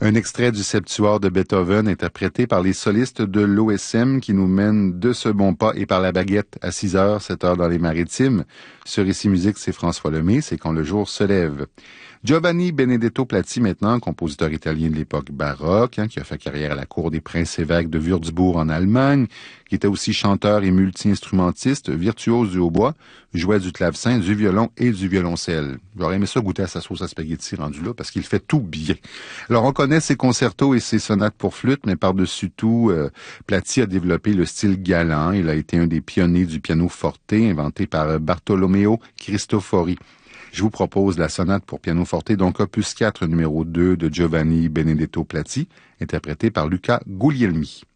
Un extrait du Septuor de Beethoven interprété par les solistes de l'OSM qui nous mènent de ce bon pas et par la baguette à 6h, 7h dans les Maritimes. Sur Ici Musique, c'est François Lemay, c'est quand le jour se lève. Giovanni Benedetto Platti, maintenant, compositeur italien de l'époque baroque, qui a fait carrière à la cour des princes-évêques de Würzburg en Allemagne, qui était aussi chanteur et multi-instrumentiste, virtuose du hautbois, jouait du clavecin, du violon et du violoncelle. J'aurais aimé ça goûter à sa sauce à spaghetti rendu là, parce qu'il fait tout bien. Alors, on connaît ses concertos et ses sonates pour flûte, mais par-dessus tout, Platti a développé le style galant. Il a été un des pionniers du piano forte, inventé par Bartolomeo Cristofori. Je vous propose la sonate pour piano forte, donc opus 4, numéro 2 de Giovanni Benedetto Platti, interprétée par Luca Guglielmi.